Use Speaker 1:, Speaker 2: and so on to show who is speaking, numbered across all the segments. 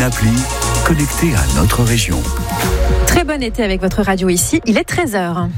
Speaker 1: l'appli, connecté à notre région.
Speaker 2: Très bon été avec votre radio ici, il est 13h.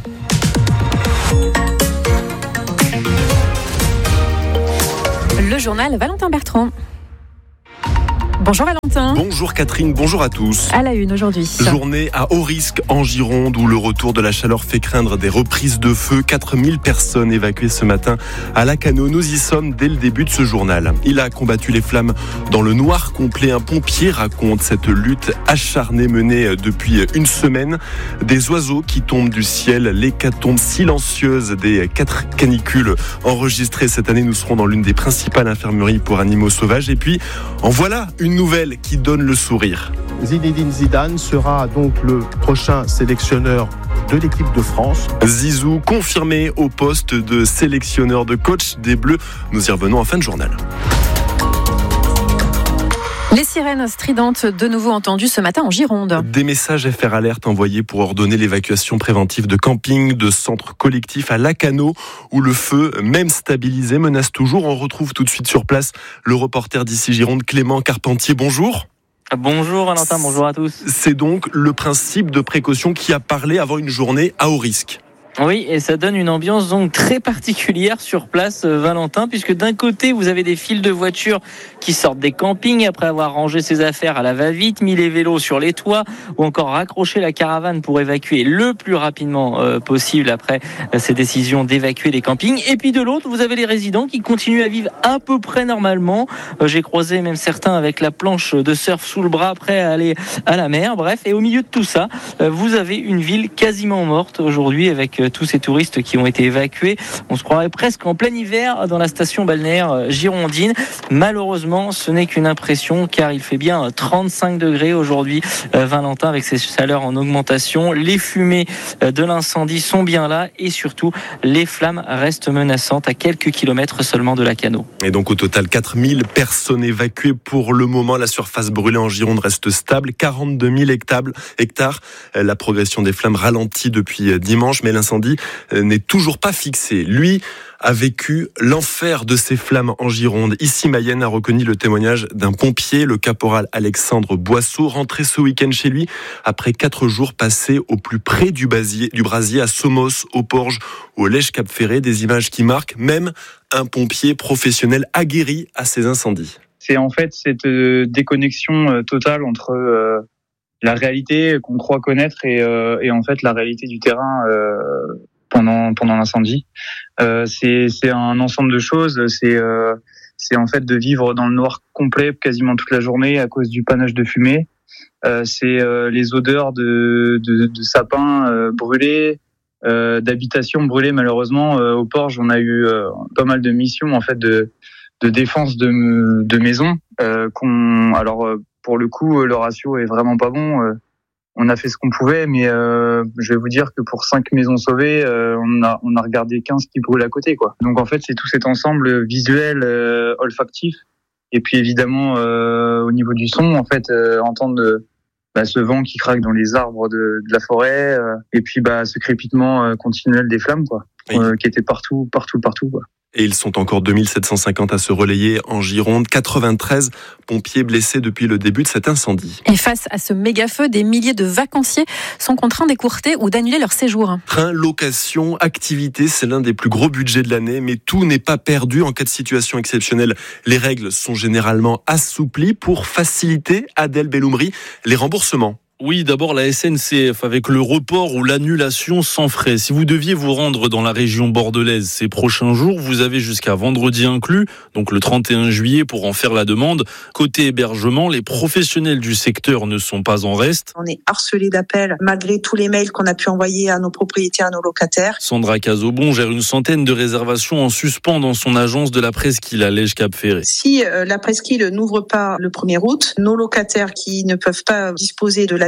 Speaker 2: Le journal Valentin Bertrand. Bonjour Valentin.
Speaker 3: Bonjour Catherine, bonjour à tous.
Speaker 2: À la une aujourd'hui.
Speaker 3: Journée à haut risque en Gironde où le retour de la chaleur fait craindre des reprises de feu. 4000 personnes évacuées ce matin à Lacanau. Nous y sommes dès le début de ce journal. Il a combattu les flammes dans le noir complet. Un pompier raconte cette lutte acharnée menée depuis une semaine. Des oiseaux qui tombent du ciel, l'hécatombe silencieuse des 4 canicules enregistrées cette année. Nous serons dans l'une des principales infirmeries pour animaux sauvages. Et puis, en voilà une nouvelle qui donne le sourire.
Speaker 4: Zinedine Zidane sera donc le prochain sélectionneur de l'équipe de France.
Speaker 3: Zizou confirmé au poste de sélectionneur de coach des Bleus. Nous y revenons en fin de journal.
Speaker 2: Les sirènes stridentes de nouveau entendues ce matin en Gironde.
Speaker 3: Des messages FR Alert envoyés pour ordonner l'évacuation préventive de campings, de centres collectifs à Lacanau, où le feu, même stabilisé, menace toujours. On retrouve tout de suite sur place le reporter d'ici Gironde, Clément Carpentier. Bonjour.
Speaker 5: Bonjour Valentin, bonjour à tous.
Speaker 3: C'est donc le principe de précaution qui a parlé avant une journée à haut risque.
Speaker 5: Oui, et ça donne une ambiance donc très particulière sur place, Valentin, puisque d'un côté, vous avez des files de voitures qui sortent des campings après avoir rangé ses affaires à la va-vite, mis les vélos sur les toits ou encore raccroché la caravane pour évacuer le plus rapidement possible après ces décisions d'évacuer les campings. Et puis de l'autre, vous avez les résidents qui continuent à vivre à peu près normalement. J'ai croisé même certains avec la planche de surf sous le bras, prêts à aller à la mer. Bref, et au milieu de tout ça, vous avez une ville quasiment morte aujourd'hui avec tous ces touristes qui ont été évacués. On se croirait presque en plein hiver dans la station balnéaire girondine. Malheureusement, ce n'est qu'une impression car il fait bien 35 degrés aujourd'hui, Valentin, avec ces chaleurs en augmentation. Les fumées de l'incendie sont bien là et surtout, les flammes restent menaçantes à quelques kilomètres seulement de Lacanau.
Speaker 3: Et donc au total, 4000 personnes évacuées pour le moment. La surface brûlée en Gironde reste stable, 42 000 hectares. La progression des flammes ralentit depuis dimanche, mais l'incendie n'est toujours pas fixé. Lui a vécu l'enfer de ces flammes en Gironde. Ici, Mayenne a reconnu le témoignage d'un pompier, le caporal Alexandre Boisseau, rentré ce week-end chez lui après 4 jours passés au plus près du brasier à Somos, au Porge ou au Lège-Cap-Ferré. Des images qui marquent même un pompier professionnel aguerri à ces incendies.
Speaker 6: C'est en fait cette déconnexion totale entre la réalité qu'on croit connaître et en fait la réalité du terrain pendant l'incendie. C'est un ensemble de choses. C'est en fait de vivre dans le noir complet quasiment toute la journée à cause du panache de fumée. C'est les odeurs de sapins brûlés, d'habitations brûlées. Malheureusement, au Porge, on a eu pas mal de missions en fait de défense de maisons. Pour le coup, le ratio est vraiment pas bon. On a fait ce qu'on pouvait, mais je vais vous dire que pour 5 maisons sauvées, on a regardé 15 qui brûlent à côté, quoi. Donc en fait, c'est tout cet ensemble visuel, olfactif, et puis évidemment au niveau du son, en fait, entendre ce vent qui craque dans les arbres de la forêt, et puis ce crépitement continuel des flammes, quoi, oui. Qui était partout, quoi.
Speaker 3: Et ils sont encore 2750 à se relayer en Gironde. 93 pompiers blessés depuis le début de cet incendie.
Speaker 2: Et face à ce méga-feu, des milliers de vacanciers sont contraints d'écourter ou d'annuler leur séjour.
Speaker 3: Train, location, activité, c'est l'un des plus gros budgets de l'année. Mais tout n'est pas perdu en cas de situation exceptionnelle. Les règles sont généralement assouplies pour faciliter, Adèle Belloumri, les remboursements.
Speaker 7: Oui, d'abord la SNCF avec le report ou l'annulation sans frais. Si vous deviez vous rendre dans la région bordelaise ces prochains jours, vous avez jusqu'à vendredi inclus, donc le 31 juillet pour en faire la demande. Côté hébergement, les professionnels du secteur ne sont pas en reste.
Speaker 8: On est harcelés d'appels malgré tous les mails qu'on a pu envoyer à nos propriétaires, à nos locataires.
Speaker 7: Sandra Cazobon gère une centaine de réservations en suspens dans son agence de la Presqu'île à Lège-Cap-Ferré.
Speaker 8: Si la Presqu'île n'ouvre pas le 1er août, nos locataires qui ne peuvent pas disposer de la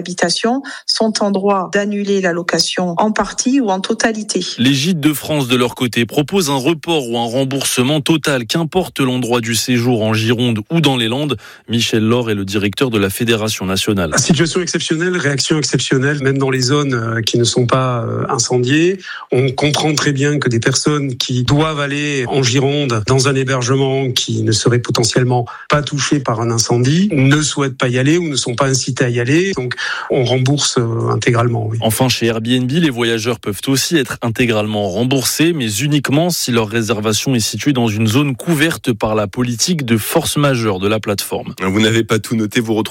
Speaker 8: d'habitation sont en droit d'annuler la location en partie ou en totalité.
Speaker 7: Les Gîtes de France, de leur côté, proposent un report ou un remboursement total, qu'importe l'endroit du séjour en Gironde ou dans les Landes. Michel Laure est le directeur de la Fédération nationale.
Speaker 9: Situation exceptionnelle, réaction exceptionnelle, même dans les zones qui ne sont pas incendiées. On comprend très bien que des personnes qui doivent aller en Gironde dans un hébergement qui ne serait potentiellement pas touché par un incendie ne souhaitent pas y aller ou ne sont pas incités à y aller. Donc on rembourse intégralement. Oui.
Speaker 7: Enfin, chez Airbnb, les voyageurs peuvent aussi être intégralement remboursés, mais uniquement si leur réservation est située dans une zone couverte par la politique de force majeure de la plateforme.
Speaker 3: Vous n'avez pas tout noté, vous retrouvez